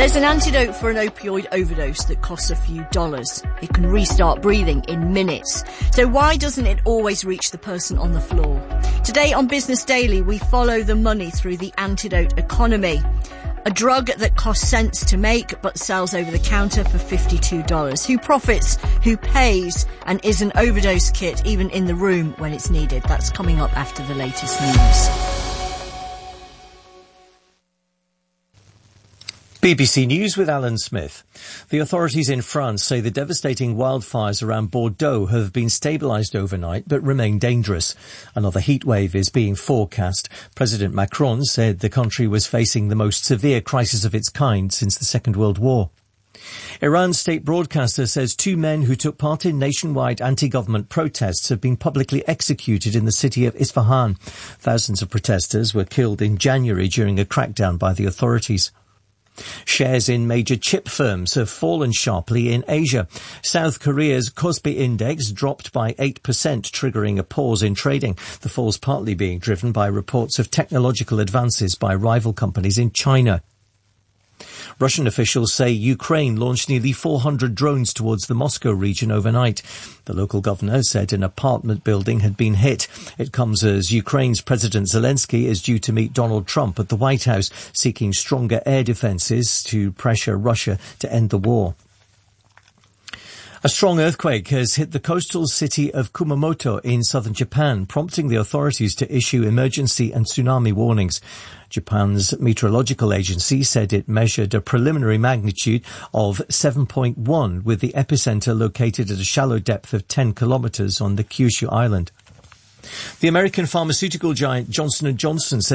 There's an antidote for an opioid overdose that costs a few dollars. It can restart breathing in minutes. So why doesn't it always reach the person on the floor? Today on Business Daily, we follow the money through the antidote economy. A drug that costs cents to make but sells over the counter for $52. Who profits, who pays, and is an overdose kit even in the room when it's needed? That's coming up after the latest news. BBC News with Alan Smith. The authorities in France say the devastating wildfires around Bordeaux have been stabilised overnight but remain dangerous. Another heatwave is being forecast. President Macron said the country was facing the most severe crisis of its kind since the Second World War. Iran's state broadcaster says 2 men who took part in nationwide anti-government protests have been publicly executed in the city of Isfahan. Thousands of protesters were killed in January during a crackdown by the authorities. Shares in major chip firms have fallen sharply in Asia. South Korea's Kospi index dropped by 8%, triggering a pause in trading. The fall's partly being driven by reports of technological advances by rival companies in China. Russian officials say Ukraine launched nearly 400 drones towards the Moscow region overnight. The local governor said an apartment building had been hit. It comes as Ukraine's President Zelensky is due to meet Donald Trump at the White House, seeking stronger air defences to pressure Russia to end the war. A strong earthquake has hit the coastal city of Kumamoto in southern Japan, prompting the authorities to issue emergency and tsunami warnings. Japan's meteorological agency said it measured a preliminary magnitude of 7.1, with the epicenter located at a shallow depth of 10 kilometers on the Kyushu island. The American pharmaceutical giant Johnson & Johnson said